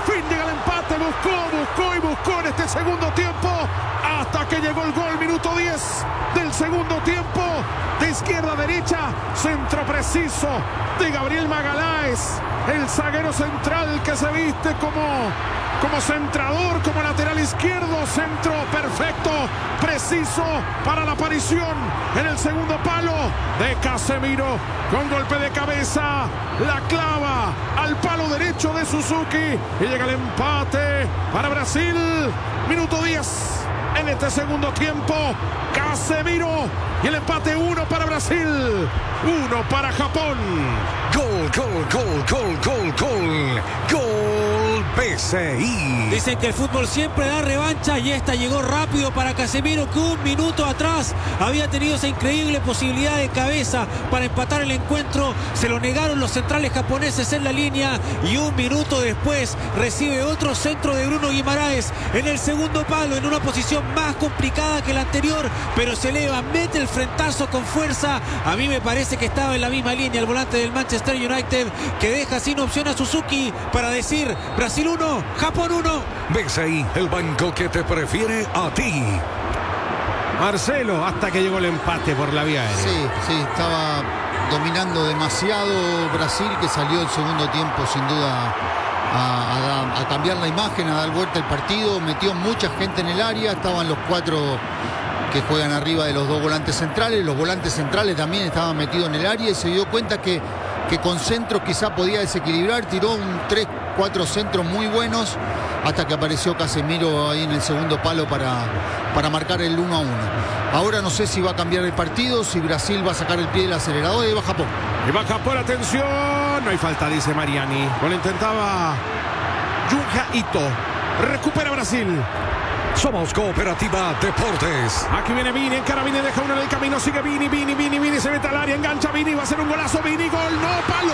fin llega el empate. Buscó en este segundo tiempo. Hasta que llegó el gol, minuto 10 del segundo tiempo. De izquierda a derecha, centro preciso de Gabriel Magaláes, el zaguero central que se viste como centrador, como lateral izquierdo. Centro perfecto, preciso para la aparición en el segundo palo de Casemiro. Con golpe de cabeza, la clava al palo derecho de Suzuki y llega el empate para Brasil. Minuto 10 en este segundo tiempo. Casemiro y el empate. 1 para Brasil, 1 para Japón. Gol BCI. Dicen que el fútbol siempre da revancha y esta llegó rápido para Casemiro, que un minuto atrás había tenido esa increíble posibilidad de cabeza para empatar el encuentro. Se lo negaron los centrales japoneses en la línea y un minuto después recibe otro centro de Bruno Guimaraes en el segundo palo, en una posición más complicada que la anterior, pero se eleva, mete el frentazo con fuerza. A mí me parece que estaba en la misma línea el volante del Manchester United, que deja sin opción a Suzuki para decir: Brasil 1, Japón 1. BCI, el banco que te prefiere a ti. Marcelo, hasta que llegó el empate por la vía aérea. Sí, estaba dominando demasiado Brasil, que salió el segundo tiempo sin duda a cambiar la imagen, a dar vuelta el partido. Metió mucha gente en el área, estaban los 4 que juegan arriba de los 2 volantes centrales. Los volantes centrales también estaban metidos en el área y se dio cuenta que con centros quizá podía desequilibrar. Tiró un 3-4 centros muy buenos hasta que apareció Casemiro ahí en el segundo palo para marcar el 1-1. Ahora no sé si va a cambiar el partido, si Brasil va a sacar el pie del acelerador y va Japón. Y va Japón, atención. No hay falta, dice Mariani. Lo intentaba Junja Ito. Recupera Brasil. Somos Cooperativa Deportes. Aquí viene Vini, encara Vini, deja uno en el camino, sigue Vini, se mete al área, engancha Vini, va a ser un golazo, Vini, gol, no, palo,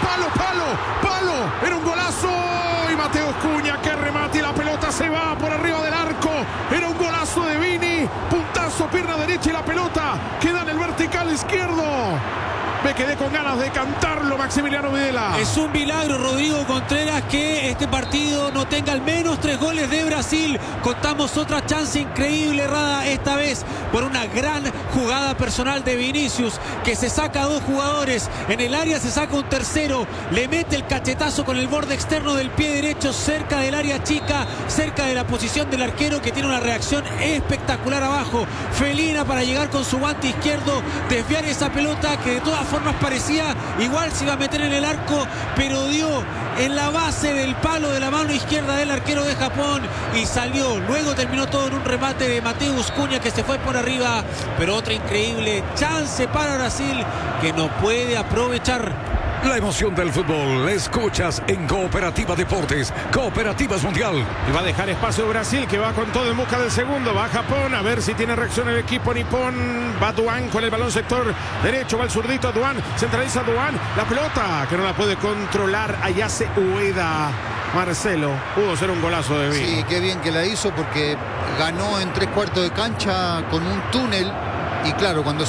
era un golazo, y Mateus Cunha que remate y la pelota se va por arriba del arco, era un golazo de Vini, puntazo, pierna derecha y la pelota queda en el vertical izquierdo. Me quedé con ganas de cantarlo, Maximiliano Videla. Es un milagro, Rodrigo Contreras, que este partido no tenga al menos 3 goles de Brasil. Contamos otra chance increíble errada, esta vez por una gran jugada personal de Vinicius, que se saca a 2 jugadores. En el área se saca un tercero, le mete el cachetazo con el borde externo del pie derecho cerca del área chica, cerca de la posición del arquero, que tiene una reacción espectacular abajo. Felina para llegar con su guante izquierdo, desviar esa pelota que de todas formas parecía igual se iba a meter en el arco, pero dio en la base del palo de la mano izquierda del arquero de Japón y salió. Luego terminó todo en un remate de Mateus Cunha, que se fue por arriba, pero otra increíble chance para Brasil que no puede aprovechar. La emoción del fútbol la escuchas en Cooperativa Deportes, Cooperativas Mundial. Y va a dejar espacio Brasil, que va con todo en busca del segundo. Va Japón, a ver si tiene reacción el equipo nipón. Va Duan con el balón sector derecho, va el zurdito Duan, centraliza Duan, la pelota que no la puede controlar, allá se Ueda. Marcelo, pudo ser un golazo de Vini. Sí, qué bien que la hizo, porque ganó en 3/4 de cancha con un túnel, y claro, cuando